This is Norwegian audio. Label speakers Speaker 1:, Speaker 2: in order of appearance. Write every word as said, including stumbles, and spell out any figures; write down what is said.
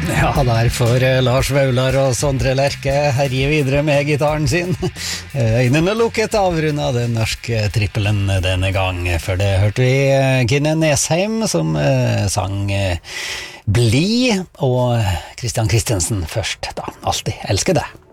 Speaker 1: Ja, der får Lars Vaular og Sondre Lerche herje videre med gitaren sin. Øynene lukket avrunda den norske trippelen denne gang. For det hørte vi Kine Nesheim som sang Bli, og Christian Christensen først da. Alltid elsker det.